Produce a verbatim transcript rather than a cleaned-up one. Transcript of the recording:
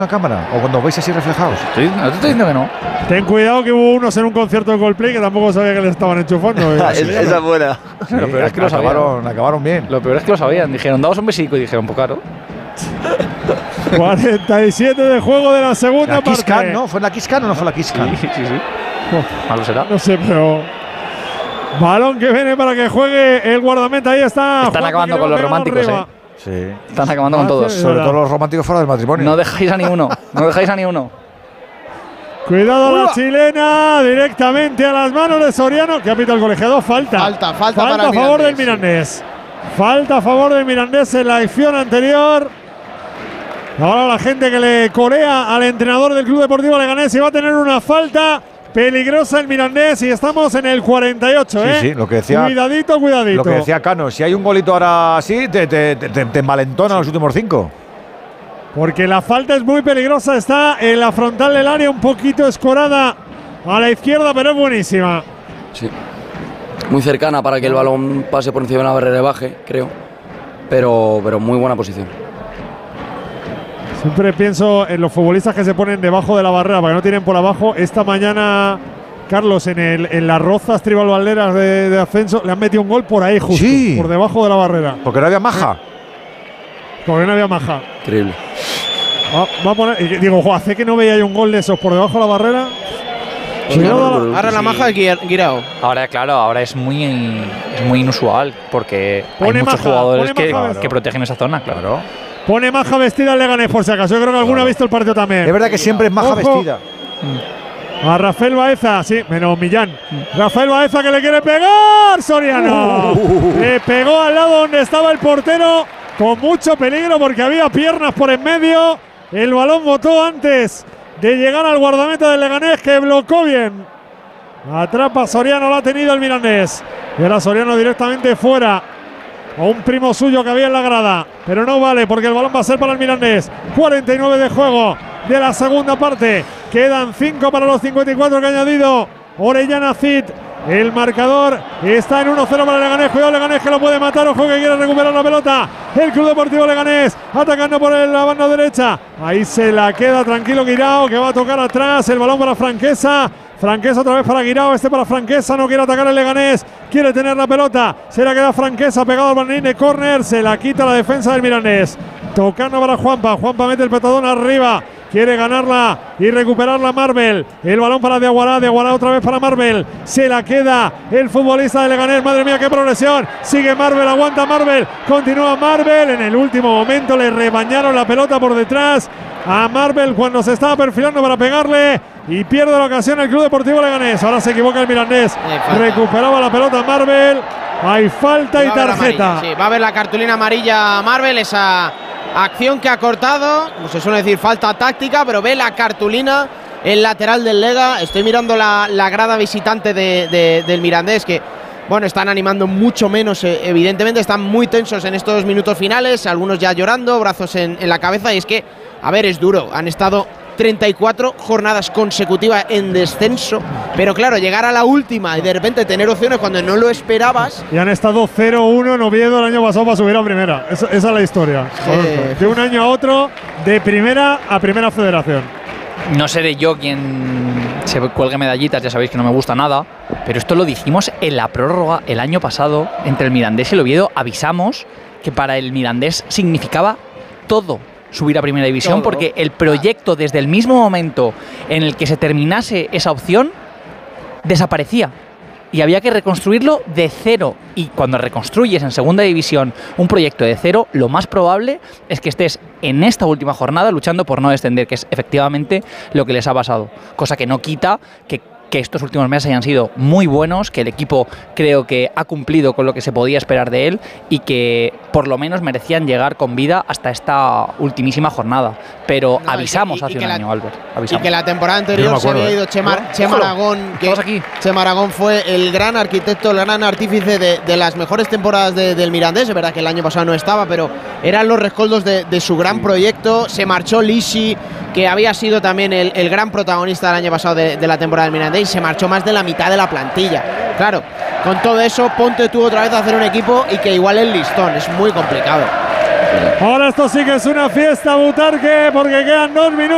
la cámara? ¿O cuando veis así reflejados? Sí, no te estoy diciendo que no. Ten cuidado que hubo unos en un concierto de Coldplay que tampoco sabía que le estaban enchufando. Esa es buena. Sí, lo peor es que lo acabaron, acabaron bien. Lo peor es que lo sabían. Dijeron, daos un besico. Y dijeron, pues claro. cuarenta y siete de juego de la segunda la parte. Kiss Can, ¿no? ¿Fue la Kiss Can o no fue la Kiss Can? Sí, sí, sí. Oh, Malo será. no sé, pero… Balón que viene para que juegue el guardameta. Ahí está. Están Juan, acabando con los románticos, arriba. ¿eh? Sí. Están acabando con todos. Sobre todo los románticos fuera del matrimonio. No dejáis a ni uno. No dejáis a ni uno. Cuidado la chilena, directamente a las manos de Soriano, que ha pitado el colegiado. Falta. Falta, falta, falta para a favor Mirandés, del Mirandés. Falta a favor del Mirandés en la acción anterior. Ahora la gente que le corea al entrenador del Club Deportivo Leganés y va a tener una falta peligrosa el Mirandés y estamos en el cuarenta y ocho, sí, ¿eh? Sí, lo que decía, cuidadito, cuidadito. Lo que decía Cano, si hay un golito ahora así, te, te, te, te, te envalentona los últimos cinco. Porque la falta es muy peligrosa, está en la frontal del área, un poquito escorada a la izquierda, pero es buenísima. Sí, muy cercana para que el balón pase por encima de la barrera y baje, creo. Pero, pero muy buena posición. Siempre pienso en los futbolistas que se ponen debajo de la barrera para que no tienen por abajo. Esta mañana, Carlos, en, el, en las rozas Tribal Valderas de, de ascenso, le han metido un gol por ahí justo, sí, por debajo de la barrera. Porque no había maja. Porque no había maja. Increíble. Va, va a poner, digo, jo, hace que no veía yo un gol de esos por debajo de la barrera. Cuidado, ahora la maja de Guirao. Ahora, claro, ahora es muy, es muy inusual porque pone hay muchos maja, jugadores que, maja, que protegen esa zona, claro. Pone maja vestida el Leganés, por si acaso. Yo creo que alguno ha visto el partido también. Es verdad que siempre es maja Ojo vestida. A Rafael Baeza, sí, menos Millán. Rafael Baeza que le quiere pegar. Soriano. Uh. Le pegó al lado donde estaba el portero con mucho peligro porque había piernas por en medio. El balón botó antes de llegar al guardameta del Leganés que bloqueó bien. Atrapa Soriano, lo ha tenido el Mirandés. Y ahora Soriano directamente fuera. A un primo suyo que había en la grada. Pero no vale porque el balón va a ser para el Mirandés. cuarenta y nueve de juego de la segunda parte. Quedan cinco para los cincuenta y cuatro que ha añadido Orellana Cid. El marcador está en uno cero para el Leganés. Cuidado Leganés que lo puede matar. Ojo que quiere recuperar la pelota. El Club Deportivo Leganés atacando por la banda derecha. Ahí se la queda tranquilo Guirao que va a tocar atrás. El balón para Franquesa. Franquesa otra vez para Guirao, este para Franquesa, no quiere atacar el Leganés, quiere tener la pelota, se la queda Franquesa pegado al banderín de córner, se la quita la defensa del Mirandés, tocando para Juanpa, Juanpa mete el petadón arriba, quiere ganarla y recuperarla Marvel, el balón para Diaguará, Diaguará otra vez para Marvel, se la queda el futbolista de Leganés, madre mía qué progresión, sigue Marvel, aguanta Marvel, continúa Marvel, en el último momento le rebañaron la pelota por detrás a Marvel cuando se estaba perfilando para pegarle y pierde la ocasión el Club Deportivo Leganés. Ahora se equivoca el Mirandés. Recuperaba la pelota Marvel. Hay falta y tarjeta. Sí, va a haber la cartulina amarilla a Marvel. Esa acción que ha cortado. Como se suele decir, falta táctica, pero ve la cartulina el lateral del Lega. Estoy mirando la, la grada visitante de, de, del Mirandés que, bueno, están animando mucho menos, eh, evidentemente. Están muy tensos en estos minutos finales. Algunos ya llorando, brazos en, en la cabeza. Y es que, a ver, es duro. Han estado treinta y cuatro jornadas consecutivas en descenso, pero claro, llegar a la última y de repente tener opciones cuando no lo esperabas. Y han estado cero uno en Oviedo el año pasado para subir a primera. Esa, esa es la historia. Eh. De un año a otro, de primera a primera federación. No seré yo quien se cuelgue medallitas, ya sabéis que no me gusta nada, pero esto lo dijimos en la prórroga el año pasado entre el Mirandés y el Oviedo. Avisamos que para el Mirandés significaba todo subir a primera división, todo, porque el proyecto desde el mismo momento en el que se terminase esa opción desaparecía y había que reconstruirlo de cero, y cuando reconstruyes en segunda división un proyecto de cero, lo más probable es que estés en esta última jornada luchando por no descender, que es efectivamente lo que les ha pasado, cosa que no quita que que estos últimos meses hayan sido muy buenos, que el equipo creo que ha cumplido con lo que se podía esperar de él y que por lo menos merecían llegar con vida hasta esta ultimísima jornada. Pero no, avisamos y que, y, hace y un año, la, Albert. Avisamos. Y que la temporada anterior no acuerdo, se había ido Chema, ¿no? Chema Aragón, que aquí. Chema Aragón fue el gran arquitecto, el gran artífice de, de las mejores temporadas de, del Mirandés. Es verdad que el año pasado no estaba, pero eran los rescoldos de, de su gran proyecto. Se marchó Lisi, que había sido también el, el gran protagonista del año pasado de, de la temporada del Mirandés, y se marchó más de la mitad de la plantilla. Claro, con todo eso, ponte tú otra vez a hacer un equipo y que igual el listón, es muy complicado. Ahora esto sí que es una fiesta, Butarque, porque quedan dos minutos.